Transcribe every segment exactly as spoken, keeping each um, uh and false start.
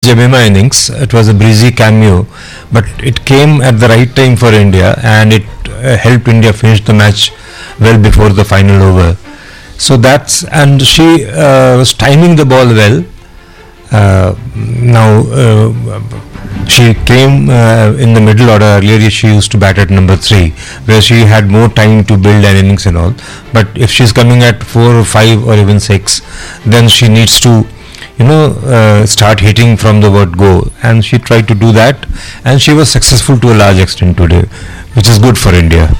Jemima innings. It was a breezy cameo, but it came at the right time for India, and it uh, helped India finish the match well before the final over. So that's, and she uh, was timing the ball well. Uh, now uh, she came uh, in the middle order. Earlier she used to bat at number three, where she had more time to build an innings and all. But if she's coming at four or five or even six, then she needs to, you know, uh, start hitting from the word go, and she tried to do that, and she was successful to a large extent today, which is good for India.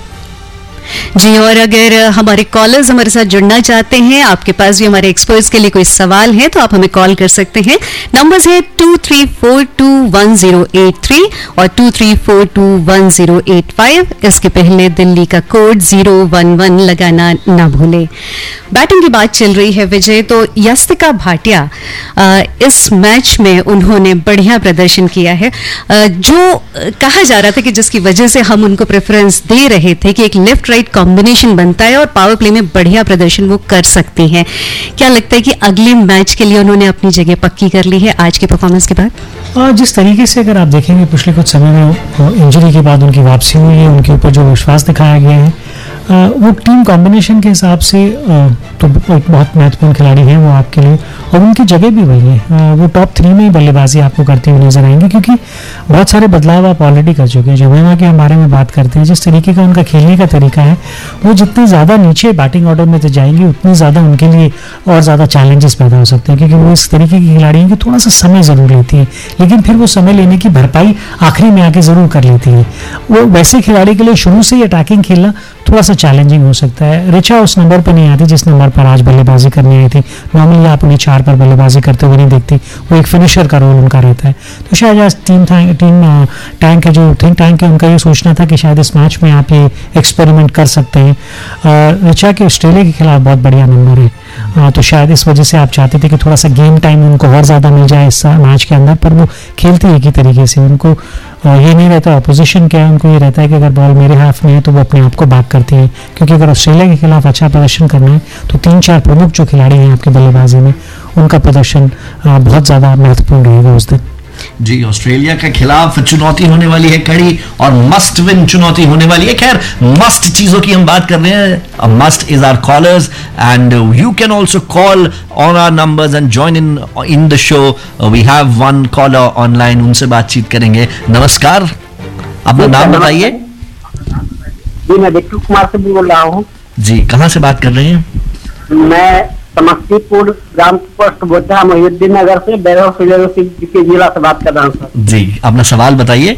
जी, और अगर हमारे callers हमारे साथ जुड़ना चाहते हैं, आपके पास भी हमारे एक्सपर्ट्स के लिए कोई सवाल है, तो आप हमें कॉल कर सकते हैं. नंबर्स है to three four to one zero eight three और to three four to one zero eight five. इसके पहले दिल्ली का कोड जीरो वन वन लगाना ना भूलें. बैटिंग की बात चल रही है विजय, तो यस्तिका भाटिया इस मैच में उन्होंने बढ़िया प्रदर्शन किया है. जो कहा जा रहा था कि जिसकी वजह से हम उनको प्रेफरेंस दे रहे थे कि एक लेफ्ट राइट कॉम्बिनेशन बनता है और पावर प्ले में बढ़िया प्रदर्शन वो कर सकती हैं. क्या लगता है कि अगले मैच के लिए उन्होंने अपनी जगह पक्की कर ली है आज के परफॉर्मेंस के बाद? और जिस तरीके से अगर आप देखेंगे पिछले कुछ समय में इंजरी के बाद उनकी वापसी हुई है, उनके ऊपर जो विश्वास दिखाया गया है, वो टीम कॉम्बिनेशन के हिसाब से तो एक बहुत महत्वपूर्ण खिलाड़ी है वो आपके लिए, और उनकी जगह भी वही है. वो टॉप थ्री में ही बल्लेबाजी आपको करते हुए नजर आएंगे, क्योंकि बहुत सारे बदलाव आप ऑलरेडी कर चुके हैं. जमेमा के बारे में बात करते हैं, जिस तरीके का उनका खेलने का तरीका है, वो जितने ज़्यादा नीचे बैटिंग ऑर्डर में तो जाएंगे उतनी ज़्यादा उनके लिए और ज़्यादा चैलेंजेस पैदा हो सकते हैं, क्योंकि वो इस तरीके की खिलाड़ी हैं कि थोड़ा सा समय ज़रूर लेती है, लेकिन फिर वो समय लेने की भरपाई आखिरी में आके ज़रूर कर लेती है. वो वैसे खिलाड़ी के लिए शुरू से ही अटैकिंग खेलना थोड़ा सा चैलेंजिंग हो सकता है. रिचा उस नंबर पर नहीं आती जिस नंबर पर आज बल्लेबाजी करनी आई थी. नॉर्मली आप उन्हें चार पर बल्लेबाजी करते हुए नहीं देखती, वो एक फिनिशर का रोल उनका रहता है. तो शायद आज टीम टीम टैंक है, जो थिंक टैंक है, उनका ये सोचना था कि शायद इस मैच में आप ये एक्सपेरिमेंट कर सकते हैं. रिचा के ऑस्ट्रेलिया के खिलाफ बहुत बढ़िया नंबर है, आ, तो शायद इस वजह से आप चाहते थे कि थोड़ा सा गेम टाइम उनको और ज़्यादा मिल जाए इस मैच के अंदर, पर वो खेलती एक ही तरीके से. उनको ये नहीं रहता अपोजिशन क्या है, उनको ये रहता है कि अगर बॉल मेरे हाथ में है तो वो अपने आप को बैक करती है, क्योंकि अगर ऑस्ट्रेलिया के खिलाफ अच्छा प्रदर्शन करना है तो तीन चार प्रमुख जो खिलाड़ी हैं आपके बल्लेबाजी में, उनका प्रदर्शन बहुत ज़्यादा महत्वपूर्ण रहेगा उस दिन. जी, ऑस्ट्रेलिया के खिलाफ चुनौती होने वाली है कड़ी, और मस्ट विन चुनौती होने वाली है. खैर, मस्ट चीजों की हम बात कर रहे हैं. Must is our callers, and you can also call on our numbers and join in in the show. We have one collar online, उनसे बातचीत करेंगे. नमस्कार, अपना नाम बताइए. जी, मैं बिट्टू कुमार से बोल रहा हूँ. जी, कहाँ से बात कर रहे हैं? मैं समस्तीपुर ग्राम पोस्ट बोधा मोहिउद्दीन नगर से बैरव के जिला से बात कर रहा हूँ सर. जी, अपना सवाल बताइए.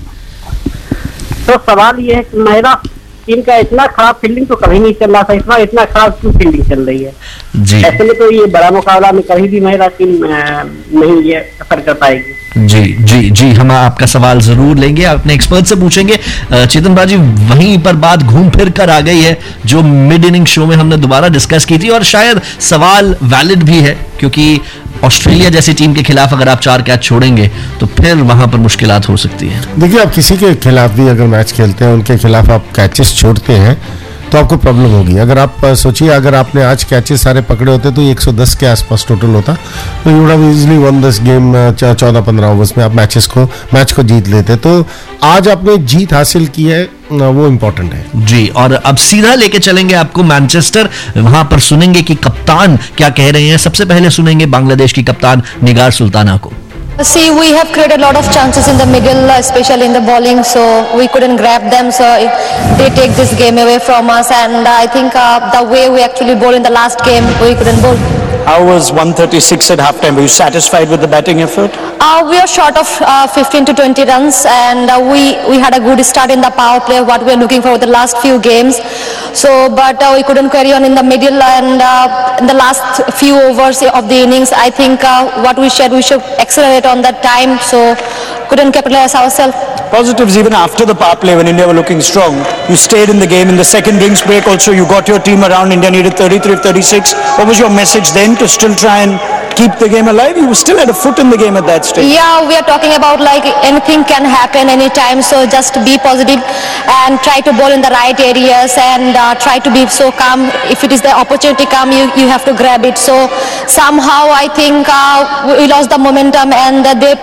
तो सवाल ये है कि महिला टीम का इतना खराब फील्डिंग तो कभी नहीं चल रहा था, इतना इतना खराब क्यों फील्डिंग चल रही है? जी, ऐसे में तो ये बड़ा मुकाबला में कभी भी महिला टीम नहीं ये असर कर पाएगी. जी जी जी, हम आपका सवाल जरूर लेंगे, अपने एक्सपर्ट से पूछेंगे. चेतन बाजी, वहीं पर बात घूम फिर कर आ गई है जो मिड इनिंग शो में हमने दोबारा डिस्कस की थी, और शायद सवाल वैलिड भी है, क्योंकि ऑस्ट्रेलिया जैसी टीम के खिलाफ अगर आप चार कैच छोड़ेंगे तो फिर वहां पर मुश्किलात हो सकती है. देखिए, आप किसी के खिलाफ भी अगर मैच खेलते हैं, उनके खिलाफ आप कैचेस छोड़ते हैं तो आपको प्रॉब्लम होगी. अगर आप सोचिए, अगर आपने आज कैचेस सारे पकड़े होते तो एक सौ दस के आसपास टोटल होता, तो you would have easily one दस गेम चौदह पंद्रह ओवर्स में आप मैचेस को मैच को जीत लेते. तो आज आपने जीत हासिल की है, वो इम्पोर्टेंट है. जी, और अब सीधा लेके चलेंगे आपको मैनचेस्टर. वहां पर सुनेंगे कि कप्तान क्या कह रहे हैं. सबसे पहले सुनेंगे बांग्लादेश की कप्तान निगार सुल्ताना को. See, we have created a lot of chances in the middle, especially in the bowling, so we couldn't grab them, so they take this game away from us, and I think uh, the way we actually bowled in the last game, we couldn't bowl. How was one thirty-six at halftime? Were you satisfied with the batting effort? Uh, we are short of uh, fifteen to twenty runs, and uh, we we had a good start in the power play, what we are looking for the last few games. So, but uh, we couldn't carry on in the middle, and uh, in the last few overs of the innings, I think uh, what we said, we should accelerate on that time, so couldn't capitalize ourselves. Positives even after the power play when India were looking strong. You stayed in the game. In the second drinks break also, you got your team around. India needed thirty-three of thirty-six. What was your message then to still try and keep the game alive? You still had a foot in the game at that stage. Yeah, we are talking about like anything can happen anytime, so just be positive and try to bowl in the right areas, and uh, try to be so calm. If it is the opportunity come, you, you have to grab it. So somehow I think uh, we lost the momentum, and uh, they